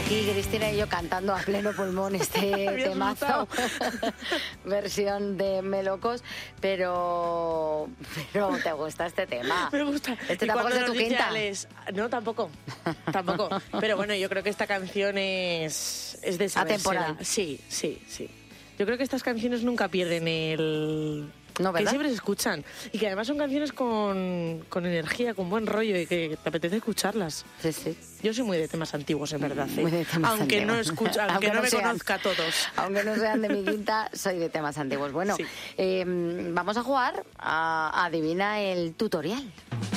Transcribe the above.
Aquí Cristina y yo cantando a pleno pulmón este temazo, versión de Melocos, pero ¿te gusta este tema? Me gusta. Este tampoco es de tu quinta. No, tampoco. Pero bueno, yo creo que esta canción es de sabérsela. Atemporal. Sí. Yo creo que estas canciones nunca pierden el... No, ¿verdad? Que siempre se escuchan. Y que además son canciones con energía, con buen rollo y que te apetece escucharlas. Sí. Yo soy muy de temas antiguos, en verdad. Muy de temas aunque antiguos. aunque no me conozca a todos. Aunque no sean de mi quinta, soy de temas antiguos. Bueno, sí. Vamos a jugar a Adivina el tutorial.